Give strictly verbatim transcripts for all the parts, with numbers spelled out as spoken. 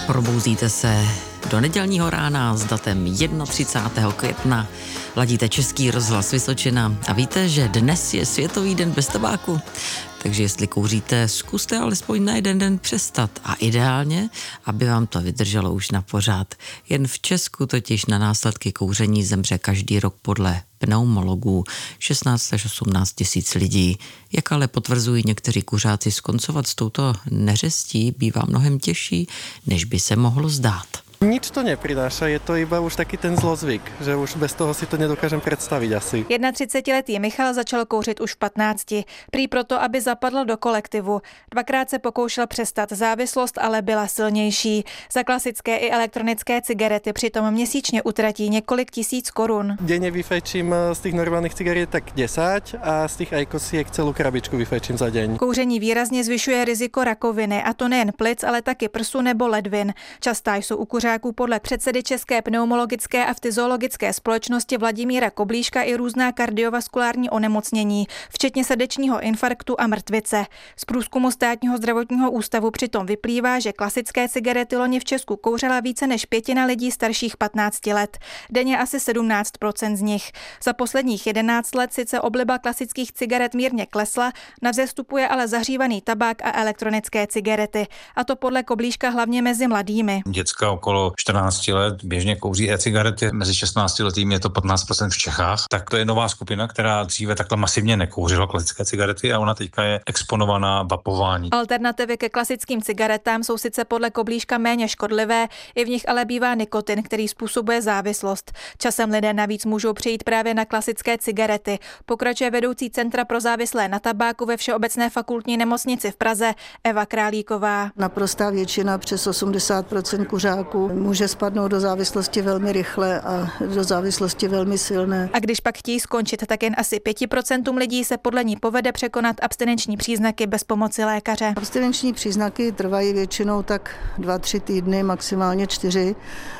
Probouzíte se do nedělního rána s datem třicátého prvního května. Ladíte Český rozhlas Vysočina a víte, že dnes je Světový den bez tabáku. Takže jestli kouříte, zkuste alespoň na jeden den přestat. A ideálně, aby vám to vydrželo už na pořád. Jen v Česku totiž na následky kouření zemře každý rok podle pneumologů šestnáct až osmnáct tisíc lidí. Jak ale potvrzují někteří kuřáci, skoncovat s touto neřestí bývá mnohem těžší, než by se mohlo zdát. Nič to neprináša, je to iba už taký ten zlozvyk, že už bez toho si to nedokážem představit asi. třicetiletý Michal začal kouřit už v patnácti. Prý proto, aby zapadl do kolektivu. Dvakrát se pokoušel přestat závislost, ale byla silnější. Za klasické i elektronické cigarety přitom měsíčně utratí několik tisíc korun. Denně vyfajčím z těch normálních cigaret tak desať a z těch ajkosiek celou krabičku vyfajčím za den. Kouření výrazně zvyšuje riziko rakoviny, a to nejen plic, ale taky prsu nebo ledvin. Častá jsou u kuřáků podle předsedy České pneumologické a fyziologické společnosti Vladimíra Koblíška i různá kardiovaskulární onemocnění, včetně srdečního infarktu a mrtvice. Z průzkumu Státního zdravotního ústavu přitom vyplývá, že klasické cigarety loni v Česku kouřila více než pětina lidí starších patnácti let. Denně asi sedmnáct procent z nich. Za posledních jedenáct let sice obliba klasických cigaret mírně klesla, na vzestupu je ale zahřívaný tabák a elektronické cigarety. A to podle Koblíška hlavně mezi mladými. Děcka okolo čtrnácti let běžně kouří e-cigarety, mezi šestnácti letými je to patnáct procent v Čechách. Tak to je nová skupina, která dříve takhle masivně nekouřila klasické cigarety a ona teďka je exponovaná vapování. Alternativy ke klasickým cigaretám jsou sice podle Koblíška méně škodlivé, i v nich ale bývá nikotin, který způsobuje závislost. Časem lidé navíc můžou přejít právě na klasické cigarety. Pokračuje vedoucí Centra pro závislé na tabáku ve Všeobecné fakultní nemocnici v Praze Eva Králíková. Naprostá většina, přes osmdesát procent kuřáků, může spadnout do závislosti velmi rychle a do závislosti velmi silné. A když pak chtějí skončit, tak jen asi pěti procentům lidí se podle ní povede překonat abstinenční příznaky bez pomoci lékaře. Abstinenční příznaky trvají většinou tak dva, tři týdny, maximálně čtyři,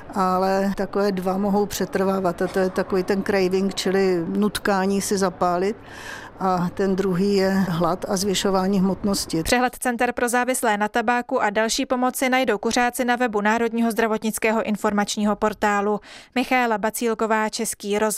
ale takové dva mohou přetrvávat a to je takový ten craving, čili nutkání si zapálit. A ten druhý je hlad a zvyšování hmotnosti. Přehled Center pro závislé na tabáku a další pomoci najdou kuřáci na webu Národního zdravotnického informačního portálu. Michaela Bacílková, Český rozhlas.